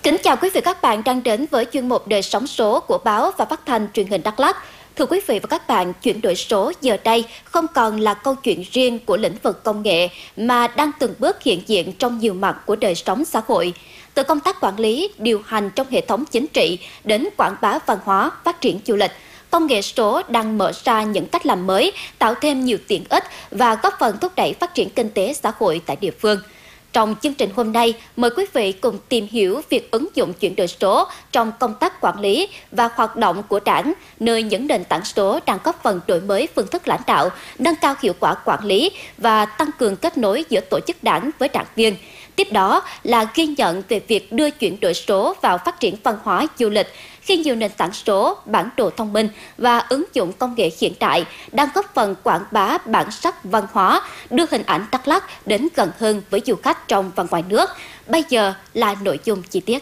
Kính chào quý vị và các bạn đang đến với chuyên mục Đời sống số của báo và phát thanh truyền hình Đắk Lắk. Thưa quý vị và các bạn, chuyển đổi số giờ đây không còn là câu chuyện riêng của lĩnh vực công nghệ mà đang từng bước hiện diện trong nhiều mặt của đời sống xã hội. Từ công tác quản lý, điều hành trong hệ thống chính trị đến quảng bá văn hóa, phát triển du lịch, công nghệ số đang mở ra những cách làm mới, tạo thêm nhiều tiện ích và góp phần thúc đẩy phát triển kinh tế xã hội tại địa phương. Trong chương trình hôm nay, mời quý vị cùng tìm hiểu việc ứng dụng chuyển đổi số trong công tác quản lý và hoạt động của Đảng, nơi những nền tảng số đang góp phần đổi mới phương thức lãnh đạo, nâng cao hiệu quả quản lý và tăng cường kết nối giữa tổ chức Đảng với đảng viên. Tiếp đó là ghi nhận về việc đưa chuyển đổi số vào phát triển văn hóa du lịch, khi nhiều nền tảng số, bản đồ thông minh và ứng dụng công nghệ hiện đại đang góp phần quảng bá bản sắc văn hóa, đưa hình ảnh Đắk Lắk đến gần hơn với du khách trong và ngoài nước. Bây giờ là nội dung chi tiết.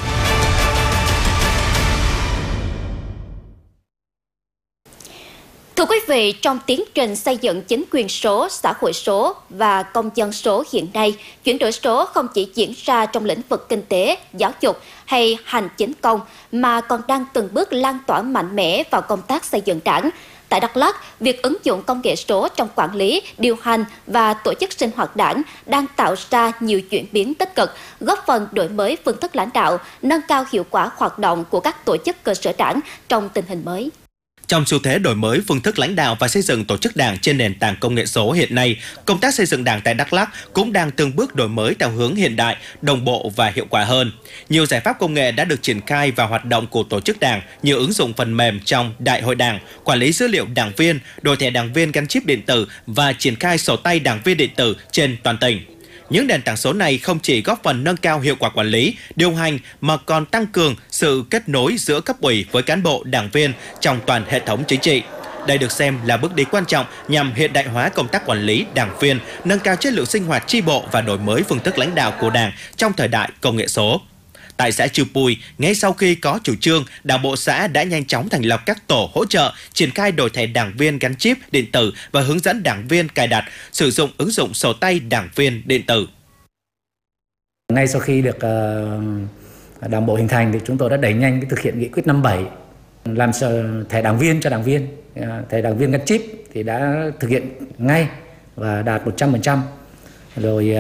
Thưa quý vị, trong tiến trình xây dựng chính quyền số, xã hội số và công dân số hiện nay, chuyển đổi số không chỉ diễn ra trong lĩnh vực kinh tế, giáo dục hay hành chính công, mà còn đang từng bước lan tỏa mạnh mẽ vào công tác xây dựng Đảng. Tại Đắk Lắk, việc ứng dụng công nghệ số trong quản lý, điều hành và tổ chức sinh hoạt Đảng đang tạo ra nhiều chuyển biến tích cực, góp phần đổi mới phương thức lãnh đạo, nâng cao hiệu quả hoạt động của các tổ chức cơ sở Đảng trong tình hình mới. Trong xu thế đổi mới phương thức lãnh đạo và xây dựng tổ chức Đảng trên nền tảng công nghệ số hiện nay, công tác xây dựng Đảng tại Đắk Lắk cũng đang từng bước đổi mới theo hướng hiện đại, đồng bộ và hiệu quả hơn. Nhiều giải pháp công nghệ đã được triển khai vào hoạt động của tổ chức Đảng như ứng dụng phần mềm trong Đại hội Đảng, quản lý dữ liệu đảng viên, đổi thẻ đảng viên gắn chip điện tử và triển khai sổ tay đảng viên điện tử trên toàn tỉnh. Những nền tảng số này không chỉ góp phần nâng cao hiệu quả quản lý, điều hành mà còn tăng cường sự kết nối giữa cấp ủy với cán bộ, đảng viên trong toàn hệ thống chính trị. Đây được xem là bước đi quan trọng nhằm hiện đại hóa công tác quản lý đảng viên, nâng cao chất lượng sinh hoạt chi bộ và đổi mới phương thức lãnh đạo của Đảng trong thời đại công nghệ số. Tại xã Chư Pui, ngay sau khi có chủ trương, Đảng bộ xã đã nhanh chóng thành lập các tổ hỗ trợ, triển khai đổi thẻ đảng viên gắn chip điện tử và hướng dẫn đảng viên cài đặt, sử dụng ứng dụng sổ tay đảng viên điện tử. Ngay sau khi được Đảng bộ hình thành thì chúng tôi đã đẩy nhanh thực hiện nghị quyết 57, làm thẻ đảng viên cho đảng viên, thẻ đảng viên gắn chip thì đã thực hiện ngay và đạt 100%. Rồi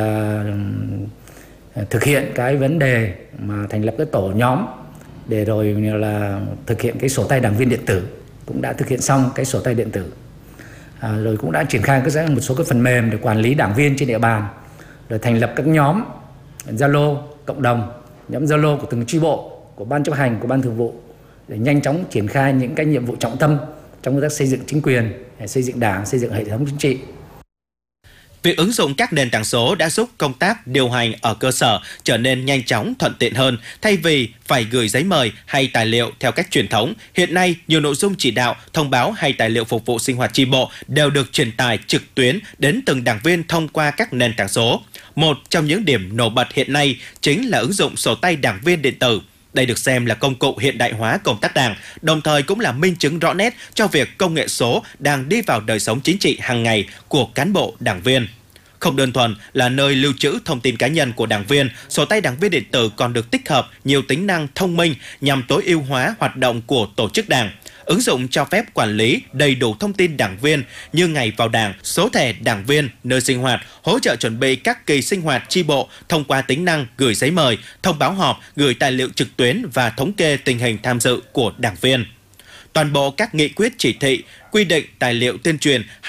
thực hiện cái vấn đề mà thành lập cái tổ nhóm để rồi là thực hiện cái sổ tay đảng viên điện tử, cũng đã thực hiện xong cái sổ tay điện tử. Rồi cũng đã triển khai một số cái phần mềm để quản lý đảng viên trên địa bàn, rồi thành lập các nhóm Zalo cộng đồng, nhóm Zalo của từng chi bộ, của ban chấp hành, của ban thường vụ để nhanh chóng triển khai những cái nhiệm vụ trọng tâm trong công tác xây dựng chính quyền, xây dựng Đảng, xây dựng hệ thống chính trị. Việc ứng dụng các nền tảng số đã giúp công tác điều hành ở cơ sở trở nên nhanh chóng, thuận tiện hơn. Thay vì phải gửi giấy mời hay tài liệu theo cách truyền thống, hiện nay nhiều nội dung chỉ đạo, thông báo hay tài liệu phục vụ sinh hoạt chi bộ đều được truyền tải trực tuyến đến từng đảng viên thông qua các nền tảng số. Một trong những điểm nổi bật hiện nay chính là ứng dụng sổ tay đảng viên điện tử. Đây được xem là công cụ hiện đại hóa công tác Đảng, đồng thời cũng là minh chứng rõ nét cho việc công nghệ số đang đi vào đời sống chính trị hàng ngày của cán bộ, đảng viên. Không đơn thuần là nơi lưu trữ thông tin cá nhân của đảng viên, sổ tay đảng viên điện tử còn được tích hợp nhiều tính năng thông minh nhằm tối ưu hóa hoạt động của tổ chức Đảng. Ứng dụng cho phép quản lý đầy đủ thông tin đảng viên như ngày vào Đảng, số thẻ đảng viên, nơi sinh hoạt, hỗ trợ chuẩn bị các kỳ sinh hoạt chi bộ thông qua tính năng gửi giấy mời, thông báo họp, gửi tài liệu trực tuyến và thống kê tình hình tham dự của đảng viên. Toàn bộ các nghị quyết chỉ thị, quy định, tài liệu tuyên truyền